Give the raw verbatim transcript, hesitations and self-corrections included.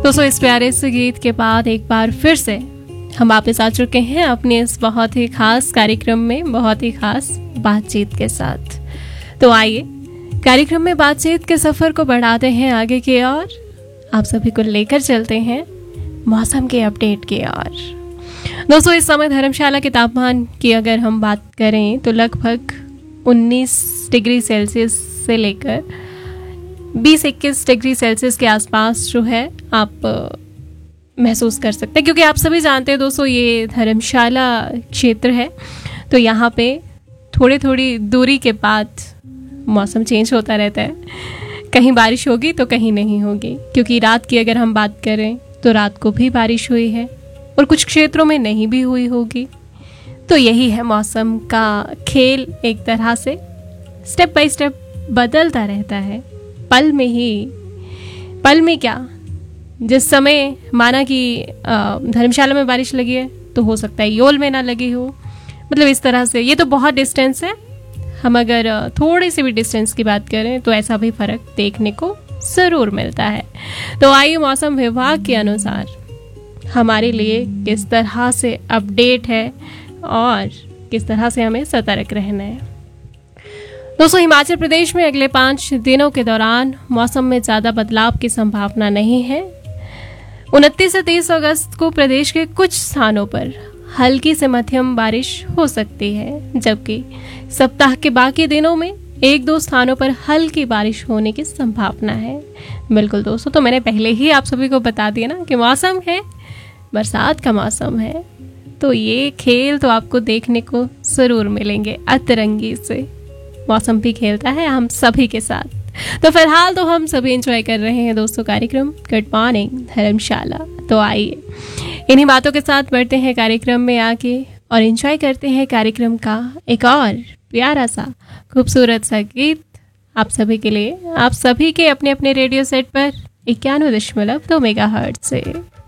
दोस्तों इस प्यारे से गीत के बाद एक बार फिर से हम वापस आ चुके हैं अपने इस बहुत ही खास कार्यक्रम में, बहुत ही खास बातचीत के साथ। तो आइए कार्यक्रम में बातचीत के सफर को बढ़ाते हैं आगे की ओर, आप सभी को लेकर चलते हैं मौसम के अपडेट की ओर। दोस्तों इस समय धर्मशाला के तापमान की अगर हम बात करें तो लगभग उन्नीस डिग्री सेल्सियस से लेकर बीस इक्कीस डिग्री सेल्सियस के आसपास जो है आप महसूस कर सकते हैं, क्योंकि आप सभी जानते हैं दोस्तों ये धर्मशाला क्षेत्र है, तो यहाँ पे थोड़ी थोड़ी दूरी के बाद मौसम चेंज होता रहता है। कहीं बारिश होगी तो कहीं नहीं होगी, क्योंकि रात की अगर हम बात करें तो रात को भी बारिश हुई है और कुछ क्षेत्रों में नहीं भी हुई होगी। तो यही है मौसम का खेल, एक तरह से स्टेप बाय स्टेप बदलता रहता है। पल में ही पल में क्या, जिस समय माना कि धर्मशाला में बारिश लगी है तो हो सकता है योल में ना लगी हो, मतलब इस तरह से। ये तो बहुत डिस्टेंस है, हम अगर थोड़ी सी भी डिस्टेंस की बात करें तो ऐसा भी फर्क देखने को ज़रूर मिलता है। तो आइए मौसम विभाग के अनुसार हमारे लिए किस तरह से अपडेट है और किस तरह से हमें सतर्क रहना है। दोस्तों हिमाचल प्रदेश में अगले पाँच दिनों के दौरान मौसम में ज़्यादा बदलाव की संभावना नहीं है। उनतीस से तीस अगस्त को प्रदेश के कुछ स्थानों पर हल्की से मध्यम बारिश हो सकती है, जबकि सप्ताह के बाकी दिनों में एक दो स्थानों पर हल्की बारिश होने की संभावना है। बिल्कुल दोस्तों, तो मैंने पहले ही आप सभी को बता दिया ना कि मौसम है, बरसात का मौसम है, तो ये खेल तो आपको देखने को ज़रूर मिलेंगे। अतरंगी से मौसम भी खेलता है हम सभी के साथ। तो फिलहाल तो हम सभी एंजॉय कर रहे हैं दोस्तों कार्यक्रम गुड मॉर्निंग धर्मशाला। तो आइए इन्हीं बातों के साथ बढ़ते हैं कार्यक्रम में आगे और एंजॉय करते हैं कार्यक्रम का एक और प्यारा सा खूबसूरत सा गीत आप सभी के लिए, आप सभी के अपने अपने रेडियो सेट पर इक्यानवे दशमलव दो मेगा हर्ट्ज से।